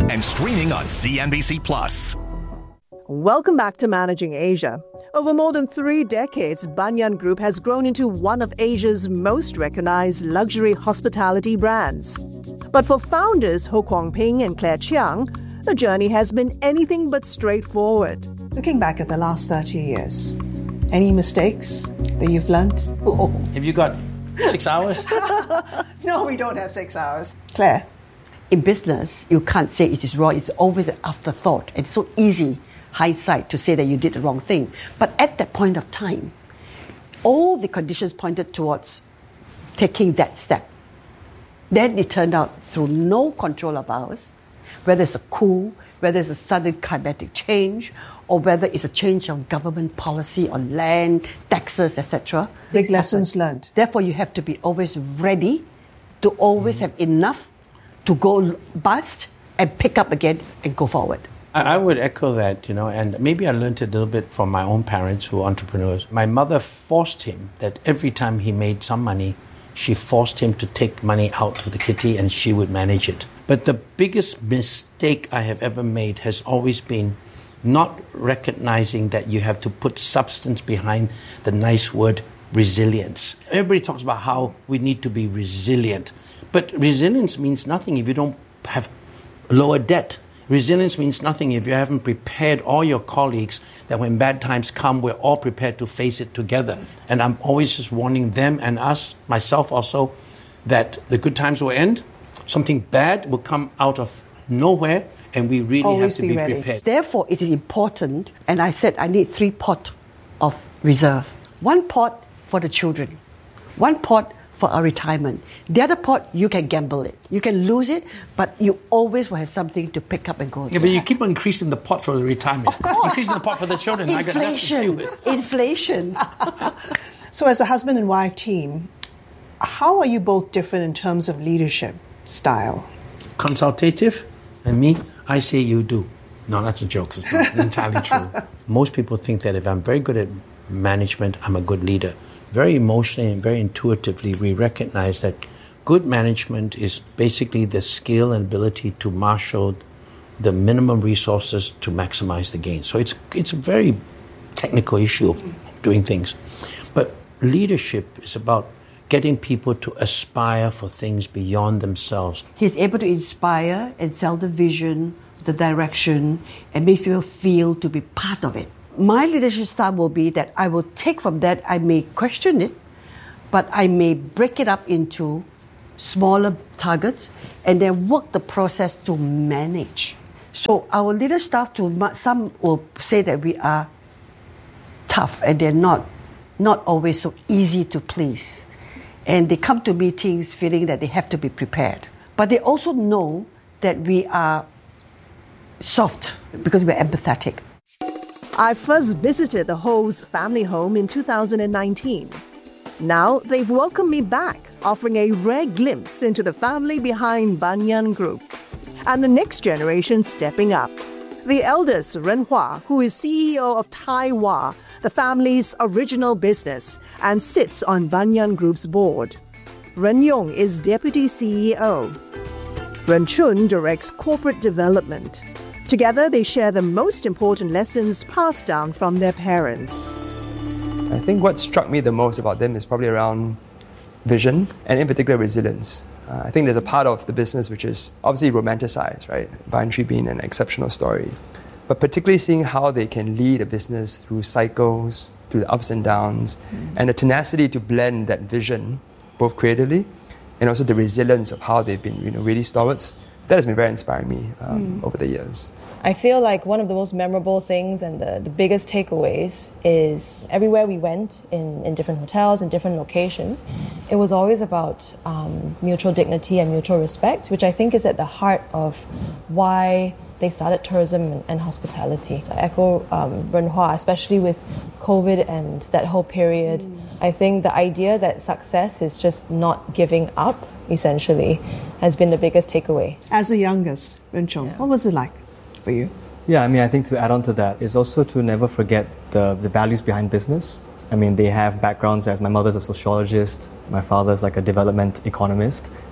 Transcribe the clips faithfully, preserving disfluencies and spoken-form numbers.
and streaming on C N B C Plus. Welcome back to Managing Asia. Over more than three decades, Banyan Group has grown into one of Asia's most recognized luxury hospitality brands. But for founders Ho Kwon Ping and Claire Chiang, the journey has been anything but straightforward. Looking back at the last thirty years, any mistakes that you've learned? Oh. Have you got six hours? No, we don't have six hours. Claire? In business, you can't say it is wrong. It's always an afterthought. It's so easy, hindsight, to say that you did the wrong thing. But at that point of time, all the conditions pointed towards taking that step. Then it turned out through no control of ours, whether it's a coup, whether it's a sudden climatic change, or whether it's a change of government policy on land, taxes, et cetera. Big lessons learned. Therefore, you have to be always ready to always mm. have enough to go bust and pick up again and go forward. I would echo that, you know, and maybe I learned it a little bit from my own parents who are entrepreneurs. My mother forced him that every time he made some money, she forced him to take money out to the kitty and she would manage it. But the biggest mistake I have ever made has always been not recognizing that you have to put substance behind the nice word resilience. Everybody talks about how we need to be resilient. But resilience means nothing if you don't have lower debt. Resilience means nothing if you haven't prepared all your colleagues that when bad times come, we're all prepared to face it together. And I'm always just warning them and us, myself also, that the good times will end. Something bad will come out of nowhere, and we really always have to be, be ready. prepared. Therefore, it is important, and I said I need three pots of reserve. One pot for the children, one pot for our retirement. The other pot, you can gamble it. You can lose it, but you always will have something to pick up and go. Yeah, but you keep on increasing the pot for the retirement. Of course. Increasing the pot for the children. Inflation. Inflation. So as a husband and wife team, how are you both different in terms of leadership style? Consultative, and me, I say you do. No, that's a joke. It's not entirely true. Most people think that if I'm very good at management, I'm a good leader. Very emotionally and very intuitively, we recognize that good management is basically the skill and ability to marshal the minimum resources to maximize the gain. So it's it's a very technical issue of doing things. But leadership is about getting people to aspire for things beyond themselves. He's able to inspire and sell the vision, the direction, and makes people feel to be part of it. My leadership style will be that I will take from that, I may question it, but I may break it up into smaller targets and then work the process to manage. So our leadership style, to some will say that we are tough and they're not, not always so easy to please. And they come to meetings feeling that they have to be prepared. But they also know that we are soft because we're empathetic. I first visited the Ho's family home in two thousand nineteen. Now they've welcomed me back, offering a rare glimpse into the family behind Banyan Group. And the next generation stepping up. The eldest, Ren Hua, who is C E O of Tai Hua, the family's original business, and sits on Banyan Group's board. Ren Yong is deputy C E O. Ren Chun directs corporate development. Together, they share the most important lessons passed down from their parents. I think what struck me the most about them is probably around vision, and in particular resilience. Uh, I think there's a part of the business which is obviously romanticized, right? Banyan Tree being an exceptional story. But particularly seeing how they can lead a business through cycles, through the ups and downs, mm. and the tenacity to blend that vision, both creatively, and also the resilience of how they've been, you know, really stalwarts. That has been very inspiring me um, mm. over the years. I feel like one of the most memorable things and the, the biggest takeaways is everywhere we went in, in different hotels and different locations, it was always about um, mutual dignity and mutual respect, which I think is at the heart of why they started tourism and, and hospitality. So I echo um, Ren Hua, especially with COVID and that whole period. Mm. I think the idea that success is just not giving up, essentially, has been the biggest takeaway. As the youngest, Ren Chong, yeah. What was it like for you? Yeah, I mean, I think to add on to that is also to never forget the, the values behind business. I mean, they have backgrounds as my mother's a sociologist, my father's like a development economist.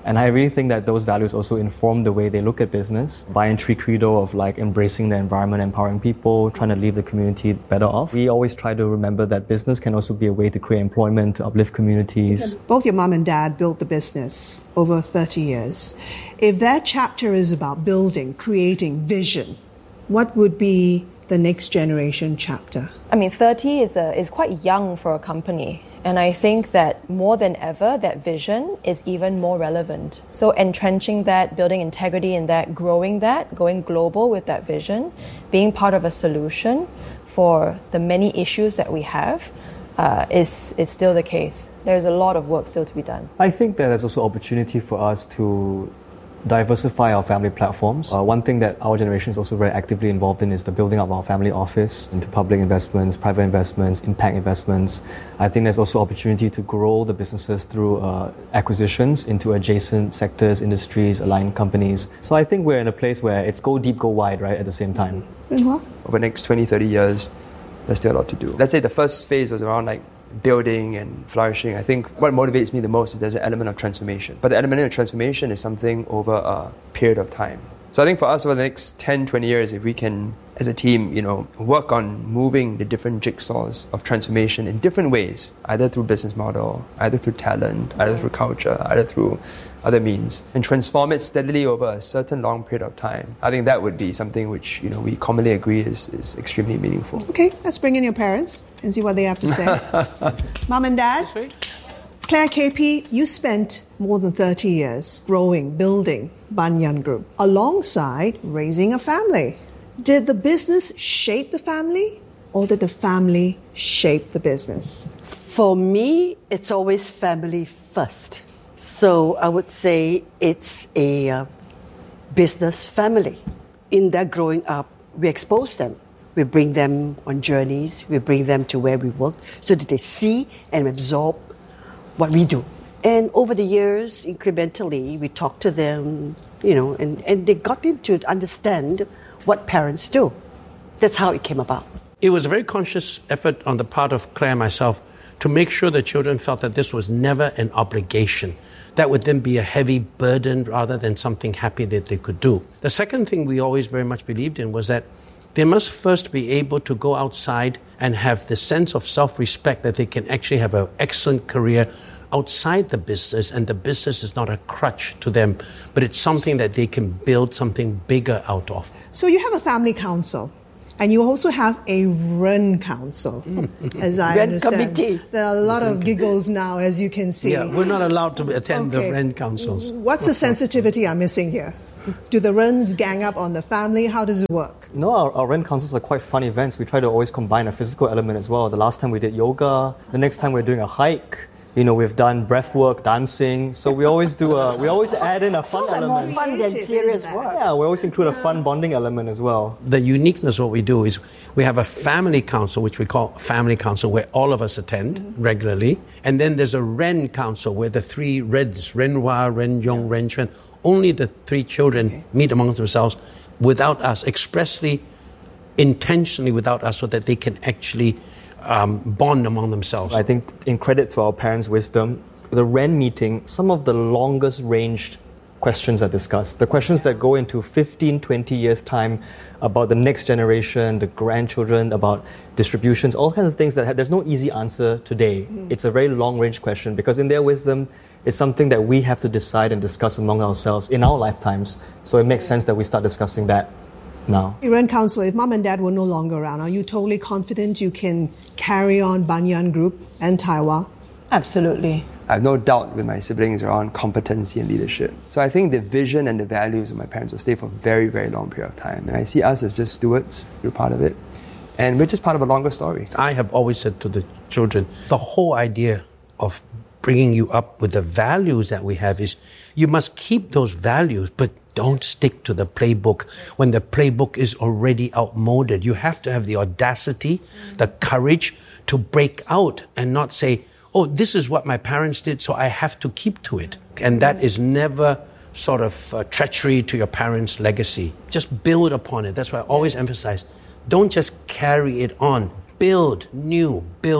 And I really think that those values also inform the way they look at business. Banyan Tree Credo of like embracing the environment, empowering people, trying to leave the community better off. We always try to remember that business can also be a way to create employment, to uplift communities. Both your mom and dad built the business over thirty years. If that chapter is about building, creating vision, what would be the next generation chapter? I mean, thirty is, a, is quite young for a company. And I think that more than ever, that vision is even more relevant. So entrenching that, building integrity in that, growing that, going global with that vision, being part of a solution for the many issues that we have uh, is, is still the case. There's a lot of work still to be done. I think that there's also opportunity for us to diversify our family platforms. Uh, one thing that our generation is also very actively involved in is the building up of our family office into public investments, private investments, impact investments. I think there's also opportunity to grow the businesses through uh, acquisitions into adjacent sectors, industries, aligned companies. So I think we're in a place where it's go deep, go wide, right, at the same time. Mm-hmm. Over the next twenty, thirty years, there's still a lot to do. Let's say the first phase was around like building and flourishing. I think what motivates me the most is there's an element of transformation. But the element of transformation is something over a period of time. So I think for us over the next ten, twenty years, if we can, as a team, you know, work on moving the different jigsaws of transformation in different ways, either through business model, either through talent, either through culture, either through other means, and transform it steadily over a certain long period of time, I think that would be something which, you know, we commonly agree is, is extremely meaningful. Okay, let's bring in your parents and see what they have to say. Mom and Dad, Claire K P, you spent more than thirty years growing, building Banyan Group, alongside raising a family. Did the business shape the family, or did the family shape the business? For me, it's always family first. So I would say it's a uh, business family. In their growing up, we expose them. We bring them on journeys. We bring them to where we work so that they see and absorb what we do. And over the years, incrementally, we talk to them, you know, and, and they got into understand what parents do. That's how it came about. It was a very conscious effort on the part of Claire and myself to make sure the children felt that this was never an obligation. That would then be a heavy burden rather than something happy that they could do. The second thing we always very much believed in was that they must first be able to go outside and have the sense of self-respect that they can actually have an excellent career outside the business, and the business is not a crutch to them, but it's something that they can build something bigger out of. So you have a family council, and you also have a Ren council, as I Ren understand. committee. There are a lot of giggles now, as you can see. Yeah, we're not allowed to attend Okay. the Ren councils. What's the sensitivity I'm missing here? Do the Rens gang up on the family? How does it work? No, our, our Ren councils are quite fun events. We try to always combine a physical element as well. The last time we did yoga, the next time we're doing a hike. You know, we've done breath work, dancing. So we always do a, we always add in a fun Sounds like more element. fun than Creative, serious isn't it? work. Yeah, we always include a fun bonding element as well. The uniqueness of what we do is we have a family council, which we call family council, where all of us attend mm-hmm. regularly. And then there's a Ren council where the three Reds, Ren Hua, Ren Yong, Ren Chuan, only the three children okay. meet among themselves without us, expressly, intentionally without us, so that they can actually um, bond among themselves. I think in credit to our parents' wisdom, the Ren meeting, some of the longest ranged questions are discussed. The questions that go into fifteen, twenty years' time about the next generation, the grandchildren, about distributions, all kinds of things that have, there's no easy answer today. Mm. It's a very long-range question because in their wisdom, it's something that we have to decide and discuss among ourselves in our lifetimes. So it makes sense that we start discussing that now. Ren Council, if mom and dad were no longer around, are you totally confident you can carry on Banyan Group and Taiwan? Absolutely. I have no doubt with my siblings around competency and leadership. So I think the vision and the values of my parents will stay for a very, very long period of time. And I see us as just stewards. We're part of it. And we're just part of a longer story. I have always said to the children, the whole idea of bringing you up with the values that we have is you must keep those values, but don't stick to the playbook when the playbook is already outmoded. You have to have the audacity, the courage to break out and not say, oh, this is what my parents did, so I have to keep to it. And that is never sort of uh, treachery to your parents' legacy. Just build upon it. That's why I always emphasize, don't just carry it on. Build new, build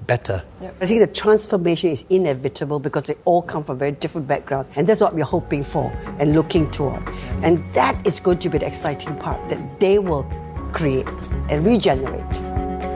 better. Yep. I think the transformation is inevitable because they all come from very different backgrounds, and that's what we're hoping for and looking toward. And that is going to be the exciting part, that they will create and regenerate.